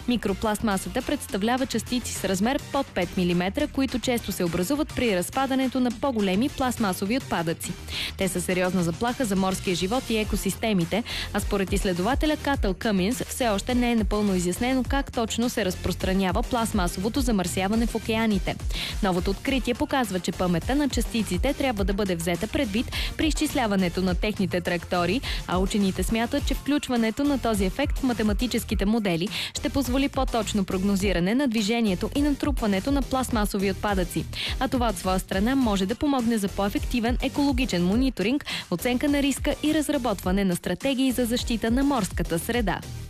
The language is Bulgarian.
Микропластмасата представлява частици с размер под 5 мм, които често се образуват при разпадането на по-големи пластмасови отпадъци. Те са сериозна заплаха за морския живот и екосистемите, а според изследователя Катъл Къминс все още не е напълно изяснено как точно се разпространява пластмасовото замърсяване в океаните. Новото откритие показва, че паметта на частиците трябва да бъде взета предвид при изчисляването на техните траектории, а учените смятат, че включването на този ефект в математическите модели ще позволи по-точно прогнозиране на движението и натрупването на пластмасови отпадъци. А това от своя страна може да помогне за по-ефективен екологичен мониторинг, оценка на риска и разработване на стратегии за защита на морската среда.